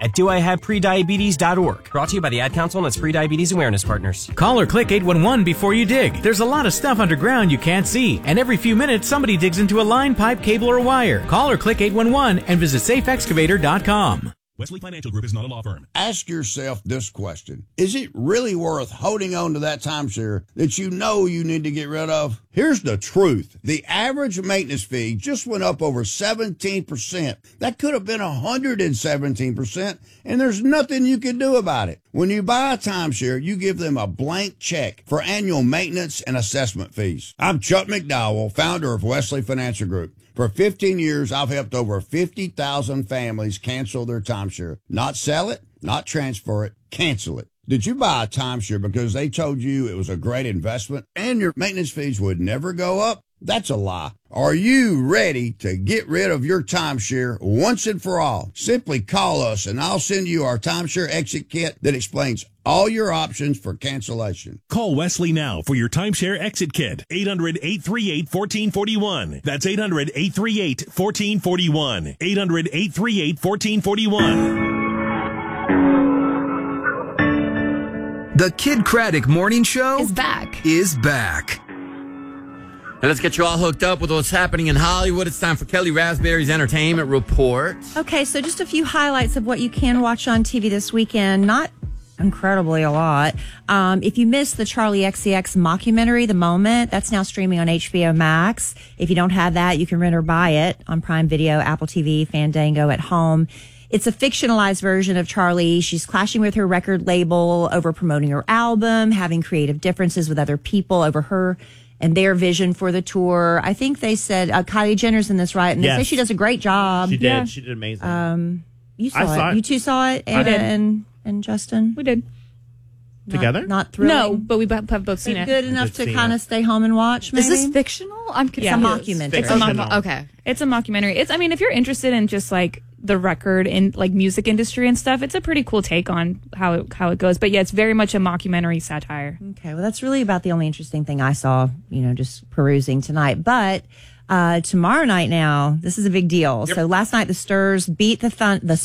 at doihaveprediabetes.org. Brought to you by the Ad Council and its Prediabetes Awareness Partners. Call or click 811 before you dig. There's a lot of stuff underground you can't see, and every few minutes somebody digs into a line, pipe, cable, or wire. Call or click 811 and visit safeexcavator.com. Wesley Financial Group is not a law firm. Ask yourself this question. Is it really worth holding on to that timeshare that you know you need to get rid of? Here's the truth. The average maintenance fee just went up over 17%. That could have been 117%, and there's nothing you can do about it. When you buy a timeshare, you give them a blank check for annual maintenance and assessment fees. I'm Chuck McDowell, founder of Wesley Financial Group. For 15 years, I've helped over 50,000 families cancel their timeshare. Not sell it, not transfer it, cancel it. Did you buy a timeshare because they told you it was a great investment and your maintenance fees would never go up? That's a lie. Are you ready to get rid of your timeshare once and for all? Simply call us and I'll send you our timeshare exit kit that explains all your options for cancellation. Call Wesley now for your timeshare exit kit. 800-838-1441. That's 800-838-1441. 800-838-1441. The Kid Craddock Morning Show is back. And let's get you all hooked up with what's happening in Hollywood. It's time for Kelly Raspberry's Entertainment Report. Okay, so just a few highlights of what you can watch on TV this weekend. Not incredibly a lot. If you missed the Charlie XCX mockumentary, The Moment, that's now streaming on HBO Max. If you don't have that, you can rent or buy it on Prime Video, Apple TV, Fandango at home. It's a fictionalized version of Charlie. She's clashing with her record label over promoting her album, having creative differences with other people over her and their vision for the tour. I think they said Kylie Jenner's in this, right? And they say she does a great job. She did. Yeah. She did amazing. You saw it. You two saw it, Anna and Justin? We did. Together? Not thrilling? No, but we have both seen it. Good enough to kind of stay home and watch, maybe? Is this fictional? I'm confused. It's a mockumentary. It's a mockumentary. It's, I mean, if you're interested in just like the record and like music industry and stuff, it's a pretty cool take on how it goes. But yeah, it's very much a mockumentary satire. Okay, well, that's really about the only interesting thing I saw, just perusing tonight. But tomorrow night now, this is a big deal. Yep. So last night the Spurs beat the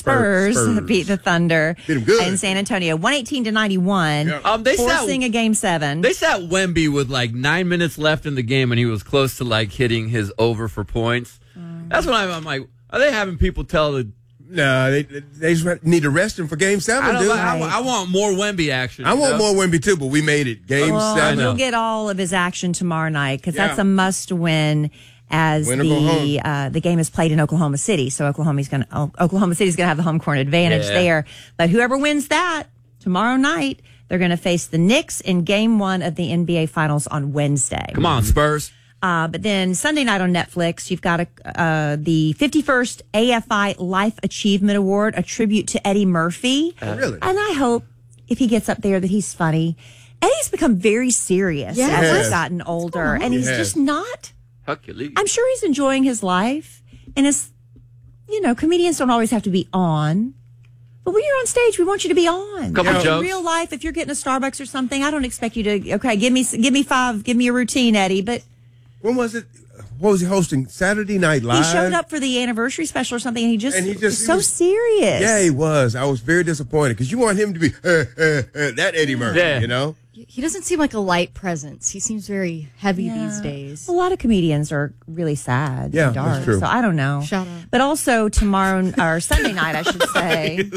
Spurs beat the Thunder in San Antonio, 118-91, forcing a Game 7. They sat Wemby with like 9 minutes left in the game, and he was close to like hitting his over for points. That's when I'm like, are they having people tell the? No, they just need to rest him for Game 7, dude. I want more Wemby action. I want more Wemby, too, but we made it. Game 7. You'll get all of his action tomorrow night because that's a must-win as the game is played in Oklahoma City. So Oklahoma City's going to have the home court advantage there. But whoever wins that tomorrow night, they're going to face the Knicks in Game 1 of the NBA Finals on Wednesday. Come on, Spurs. But then Sunday night on Netflix, you've got the 51st AFI Life Achievement Award, a tribute to Eddie Murphy. Really? And I hope if he gets up there that he's funny. Eddie's become very serious as he's gotten older, and he's just not. Hercules. I'm sure he's enjoying his life, and it's, comedians don't always have to be on. But when you're on stage, we want you to be on. Couple jokes. In real life, if you're getting a Starbucks or something, I don't expect you to, give me 5, give me a routine, Eddie, but. When was it? What was he hosting? Saturday Night Live? He showed up for the anniversation special or something, and he was so serious. Yeah, he was. I was very disappointed because you want him to be that Eddie Murphy, He doesn't seem like a light presence. He seems very heavy these days. A lot of comedians are really sad and dark, that's true. so I don't know. Shut up. But also tomorrow, or Sunday night, I should say,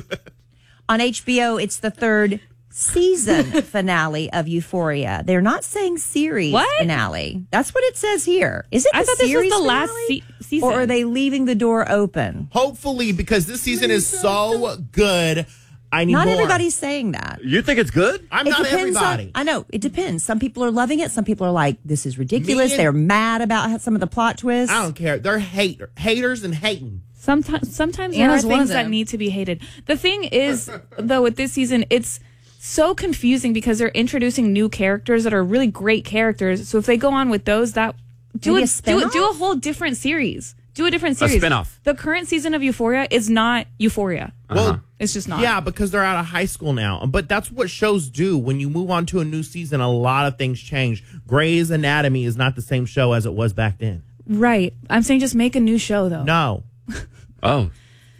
on HBO, it's the third season finale of Euphoria. They're not saying series finale. That's what it says here. Is it? I thought this was the last season, or are they leaving the door open? Hopefully, because this season is so good. I need not more. Everybody's saying that. You think it's good? I'm not everybody. I know. It depends. Some people are loving it. Some people are like, this is ridiculous. They're mad about some of the plot twists. I don't care. They're haters and hating. Sometimes there are things that need to be hated. The thing is, though, with this season, it's so confusing because they're introducing new characters that are really great characters. So if they go on with those, do a whole different series. Do a different series. A spinoff. The current season of Euphoria is not Euphoria. Well, it's just not. Yeah, because they're out of high school now. But that's what shows do. When you move on to a new season, a lot of things change. Grey's Anatomy is not the same show as it was back then. Right. I'm saying just make a new show, though. No. Oh.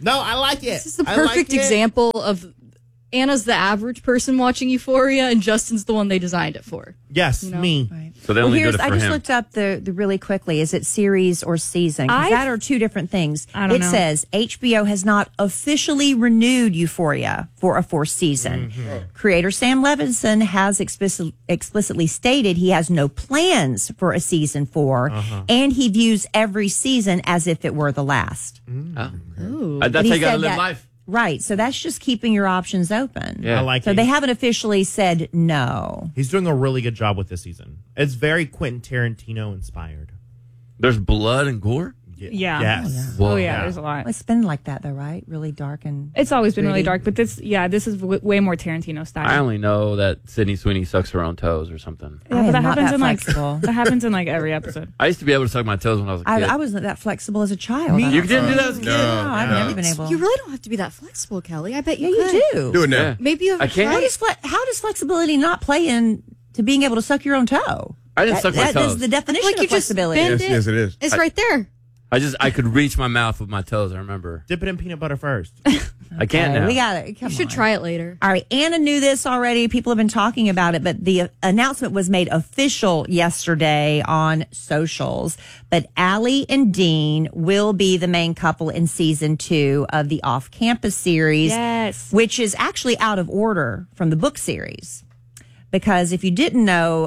No, I like it. This is the perfect example of Anna's the average person watching Euphoria, and Justin's the one they designed it for. Yes, me. Right. So they only did it for I just him. looked up the really quickly. Is it series or season? Because that are two different things. I don't know. It says HBO has not officially renewed Euphoria for a fourth season. Creator Sam Levinson has explicitly stated he has no plans for a season 4, and he views every season as if it were the last. That's But how he you got to said live that- life. Right. So that's just keeping your options open. Yeah. I like So it. they haven't officially said no. He's doing a really good job with this season. It's very Quentin Tarantino inspired. There's blood and gore? Yeah. Yes. Whoa. Oh yeah, there's a lot. It's been like that though, right? Really dark and It's always been really gritty. dark, but this is way more Tarantino style. I only know that Sydney Sweeney sucks her own toes or something. I Yeah, am but that not happens that in flexible. that happens in like every episode. I used to be able to suck my toes when I was a kid. I wasn't that flexible as a child. Me- I You don't didn't do think. that as a kid? No, I've never been able. You really don't have to be that flexible, Kelly. I bet Yeah, you you could. do. Do it now. Yeah. Maybe you have I can't. How does flexibility not play in to being able to suck your own toe? I didn't suck my That is toes. the definition Like of you just flexibility. bend Yes, it. yes, it is. It's right there. I could reach my mouth with my toes, I remember. Dip it in peanut butter first. I can't now. We got it. Come You should on. try it later. All right, Anna knew this already. People have been talking about it, but the announcement was made official yesterday on socials. But Allie and Dean will be the main couple in season 2 of the Off Campus series, Yes. which is actually out of order from the book series. Because if you didn't know,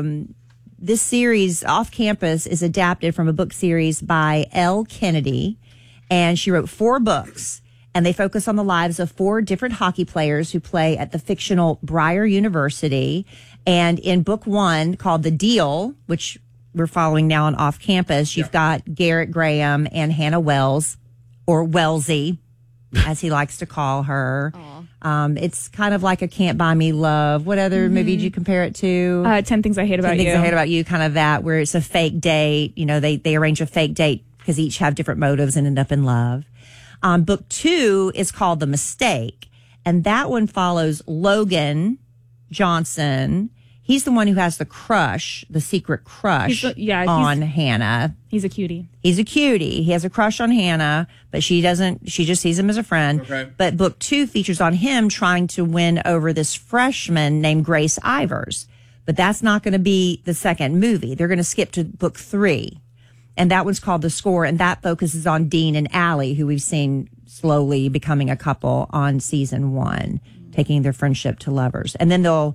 this series, Off Campus, is adapted from a book series by Elle Kennedy, and she wrote 4 books. And they focus on the lives of 4 different hockey players who play at the fictional Briar University. And in book 1, called The Deal, which we're following now on Off Campus, you've got Garrett Graham and Hannah Wells, or Wellesley, as he likes to call her. It's kind of like a Can't Buy Me Love. What other movie did you compare it to? 10 Things I Hate About 10 You. Things I Hate About You, kind of that, where it's a fake date. You know, they arrange a fake date because each have different motives and end up in love. Book 2 is called The Mistake, and that one follows Logan Johnson. He's the one who has the crush, the secret crush on Hannah. He's a cutie. He's a cutie. He has a crush on Hannah, but she just sees him as a friend. Okay. But book 2 features on him trying to win over this freshman named Grace Ivers. But that's not going to be the second movie. They're going to skip to book 3. And that one's called The Score, and that focuses on Dean and Allie, who we've seen slowly becoming a couple on season 1, taking their friendship to lovers. And then they'll,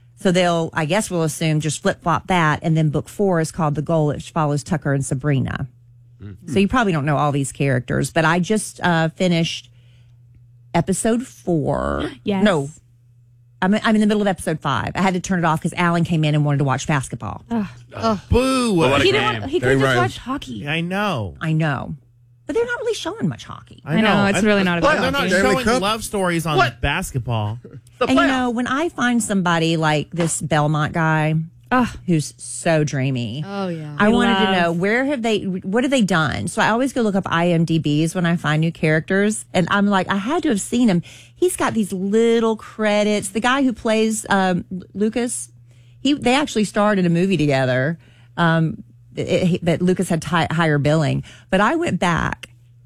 I guess we'll assume, just flip-flop that. And then book 4 is called The Goal, which follows Tucker and Sabrina. So you probably don't know all these characters, but I just finished episode 4. Yes. No, I'm in the middle of episode 5. I had to turn it off because Alan came in and wanted to watch basketball. Boo! what a He game. he could Dang just right. watch hockey. I know. I know. But they're not really showing much hockey. I know, it's really not about They're not hockey. Stanley showing Cup? love stories on What? basketball. And you know, when I find somebody like this Belmont guy who's so dreamy, Oh, yeah. I wanted to love- know what have they done? So I always go look up IMDb's when I find new characters, and I'm like, I had to have seen him. He's got these little credits. The guy who plays Lucas, they actually starred in a movie together, but Lucas had higher billing. But I went back.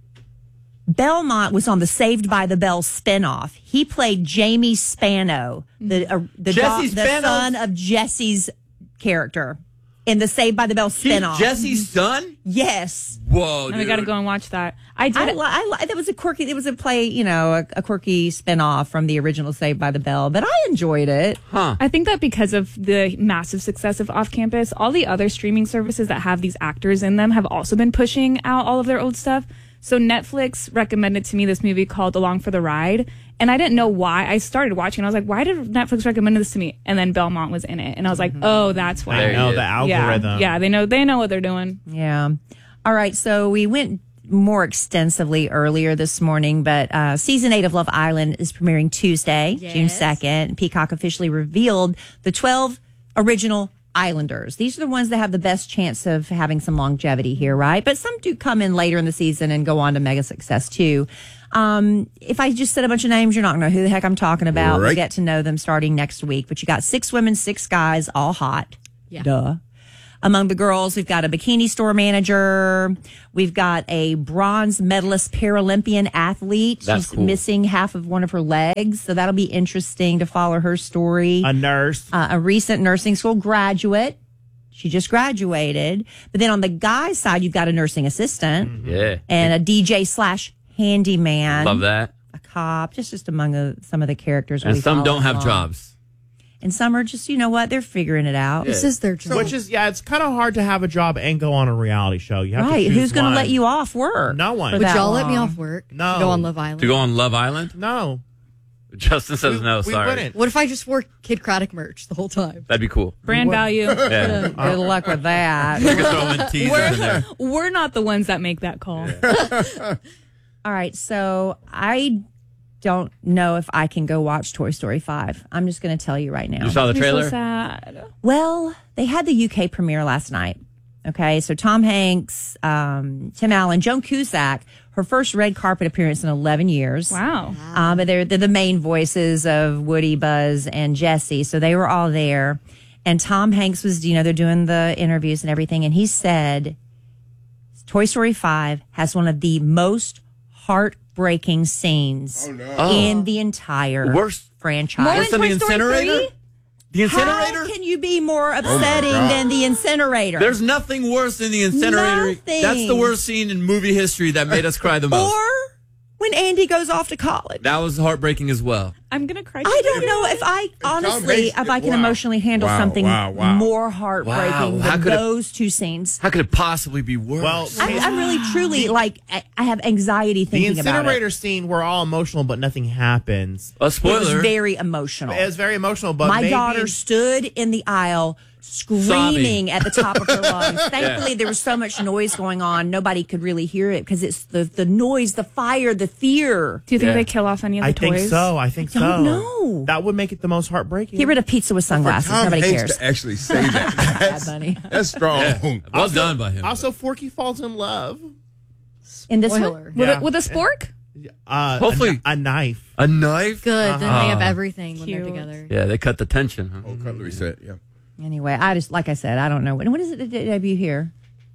Belmont was on the Saved by the Bell spinoff. He played Jamie Spano, the Jesse Spano's- son of Jesse's character in the Saved by the Bell He's spinoff. Jesse's son? Yes. Whoa, And dude. we got to go and watch that. I did. That was a quirky. It was a play, a quirky spinoff from the original Saved by the Bell, but I enjoyed it. I think that because of the massive success of Off Campus, all the other streaming services that have these actors in them have also been pushing out all of their old stuff. So Netflix recommended to me this movie called Along for the Ride. And I didn't know why. I started watching. I was like, why did Netflix recommend this to me? And then Belmont was in it. And I was like, oh, that's why. I know you the go. algorithm. Yeah, they know what they're doing. Yeah. All right. So we went more extensively earlier this morning, but season 8 of Love Island is premiering Tuesday, June 2nd. Peacock officially revealed the 12 original Islanders. These are the ones that have the best chance of having some longevity here, right? But some do come in later in the season and go on to mega success too. If I just said a bunch of names, you're not going to know who the heck I'm talking about. Right. We'll get to know them starting next week. But you got 6 women, 6 guys, all hot. Yeah. Duh. Among the girls, we've got a bikini store manager. We've got a bronze medalist Paralympian athlete. That's She's cool. missing half of one of her legs, so that'll be interesting to follow her story. A nurse. A recent nursing school graduate. She just graduated. But then on the guy's side, you've got a nursing assistant. Yeah. And a DJ / handyman. Love that. A cop, just among some of the characters. And we some follow don't have along. jobs. And some are just, you know what, they're figuring it out. This is their job. Which is, it's kind of hard to have a job and go on a reality show. You have to Right. choose Who's going to one. let you off work? No one. for Would that y'all let me long? off work? No. To go on Love Island? To go on Love Island? No. Justin says no, We sorry. wouldn't. What if I just wore Kid Craddock merch the whole time? That'd be cool. Brand value. Yeah. Good luck with that. You could throw in teasers in there. We're not the ones that make that call. All right, so I don't know if I can go watch Toy Story 5. I'm just going to tell you right now. You saw the I'm so trailer? sad. Well, they had the UK premiere last night. Okay, so Tom Hanks, Tim Allen, Joan Cusack, her first red carpet appearance in 11 years. Wow. But they're the main voices of Woody, Buzz, and Jesse. So they were all there. And Tom Hanks was, they're doing the interviews and everything. And he said, Toy Story 5 has one of the most heartbreaking scenes in the entire franchise. More Worse than than the Toy Story incinerator? 3? The incinerator? How can you be more upsetting than the incinerator? There's nothing worse than the incinerator. Nothing. That's the worst scene in movie history that made us cry the most. Or when Andy goes off to college. That was heartbreaking as well. I'm going to cry. I don't know if I honestly, if I can emotionally handle something more heartbreaking How than could it- those two scenes. How could it possibly be worse? Well, I'm really, truly, I have anxiety the thinking about incinerator it. scene, we're all emotional, but nothing happens. A It spoiler. was very emotional. It was very emotional, but My maybe daughter stood in the aisle screaming at the top of her lungs. Thankfully, there was so much noise going on, nobody could really hear it because it's the noise, the fire, the fear. Do you think they kill off any of the I toys? think so. I think so. don't know. That would make it the most heartbreaking. Get rid of pizza with sunglasses. Tom Nobody Hanks cares. to actually say that. Bad bunny. That's strong. Well done by him. Also, Forky falls in love. In this one? Spoiler. Yeah. With a spork? Hopefully. a knife. A knife? Good. Then they have Uh-huh. everything when they're Cute. together. Yeah, they cut the tension. Huh? Oh, cutlery set, yeah. Anyway, I just, like I said, I don't know. When is it to debut here?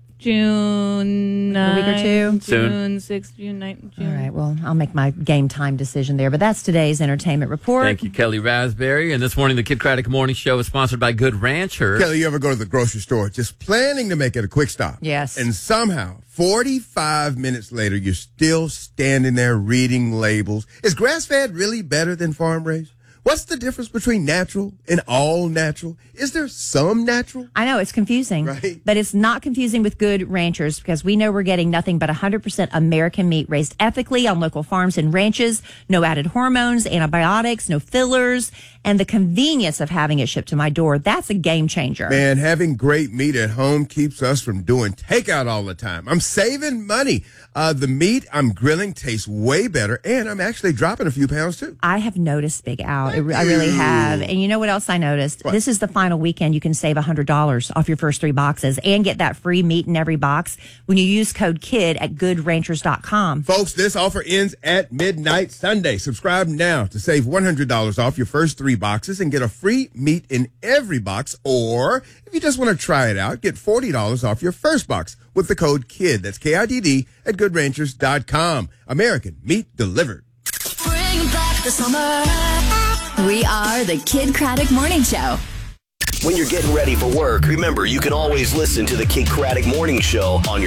June A week or 9th, two? Soon. June 6th, June 9th, June. All right, well, I'll make my game time decision there. But that's today's entertainment report. Thank you, Kelly Raspberry. And this morning, the Kid Craddock Morning Show is sponsored by Good Rancher. Kelly, you ever go to the grocery store just planning to make it a quick stop? Yes. And somehow, 45 minutes later, you're still standing there reading labels. Is grass-fed really better than farm-raised? What's the difference between natural and all natural? Is there some natural? I know it's confusing, Right. but it's not confusing with Good Ranchers because we know we're getting nothing but 100% American meat raised ethically on local farms and ranches. No added hormones, antibiotics, no fillers, and the convenience of having it shipped to my door. That's a game changer. Man, having great meat at home keeps us from doing takeout all the time. I'm saving money. The meat I'm grilling tastes way better, and I'm actually dropping a few pounds, too. I have noticed, Big Al. I really have. And you know what else I noticed? What? This is the final weekend you can save $100 off your first 3 boxes and get that free meat in every box when you use code KID at GoodRanchers.com. Folks, this offer ends at midnight Sunday. Subscribe now to save $100 off your first 3 boxes and get a free meat in every box. Or if you just want to try it out, get $40 off your first box with the code KID. That's KIDD at GoodRanchers.com. American meat delivered. Bring back the summer. We are the Kid Craddock Morning Show. When you're getting ready for work, remember you can always listen to the Kid Craddock Morning Show on your